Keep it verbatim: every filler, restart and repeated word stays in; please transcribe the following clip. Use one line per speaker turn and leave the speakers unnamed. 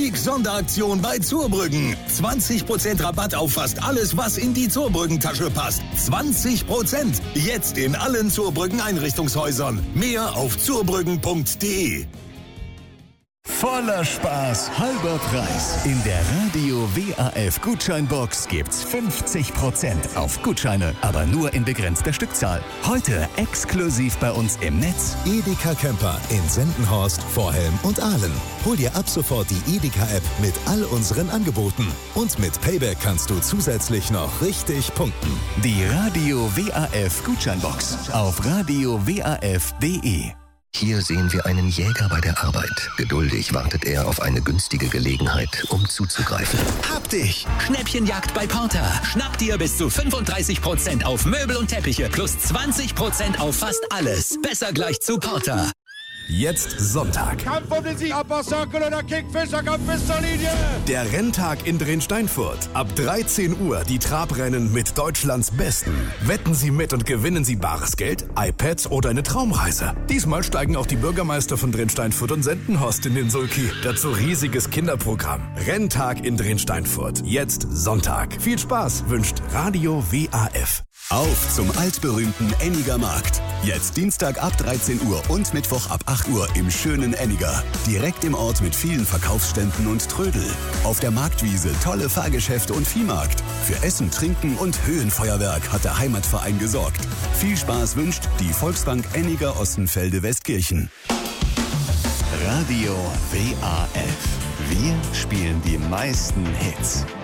Big Sonderaktion bei Zurbrüggen. zwanzig Prozent Rabatt auf fast alles, was in die Zurbrüggen-Tasche passt. zwanzig Prozent. Jetzt in allen Zurbrüggen Einrichtungshäusern. Mehr auf zurbrüggen punkt de.
Voller Spaß, halber Preis. In der Radio W A F Gutscheinbox gibt's fünfzig Prozent auf Gutscheine, aber nur in begrenzter Stückzahl. Heute exklusiv bei uns im Netz.
Edeka Camper in Sendenhorst, Vorhelm und Aalen. Hol dir ab sofort die Edeka-App mit all unseren Angeboten. Und mit Payback kannst du zusätzlich noch richtig punkten.
Die Radio W A F Gutscheinbox auf radio w a f punkt de.
Hier sehen wir einen Jäger bei der Arbeit. Geduldig wartet er auf eine günstige Gelegenheit, um zuzugreifen.
Hab dich!
Schnäppchenjagd bei Porter. Schnapp dir bis zu fünfunddreißig Prozent auf Möbel und Teppiche plus zwanzig Prozent auf fast alles. Besser gleich zu Porter.
Jetzt Sonntag.
Kampf um den Sieg, Upper Circle oder Kickfischer-Kampf bis zur Linie.
Der Renntag in Drensteinfurt. Ab dreizehn Uhr die Trabrennen mit Deutschlands Besten. Wetten Sie mit und gewinnen Sie bares Geld, iPads oder eine Traumreise. Diesmal steigen auch die Bürgermeister von Drensteinfurt und Sendenhorst in den Sulki. Dazu riesiges Kinderprogramm. Renntag in Drensteinfurt. Jetzt Sonntag. Viel Spaß wünscht Radio W A F.
Auf zum altberühmten Enniger Markt. Jetzt Dienstag ab dreizehn Uhr und Mittwoch ab acht Uhr im schönen Enniger. Direkt im Ort mit vielen Verkaufsständen und Trödel. Auf der Marktwiese tolle Fahrgeschäfte und Viehmarkt. Für Essen, Trinken und Höhenfeuerwerk hat der Heimatverein gesorgt. Viel Spaß wünscht die Volksbank Enniger Ossenfelde Westkirchen. Radio W A F. Wir spielen die meisten Hits.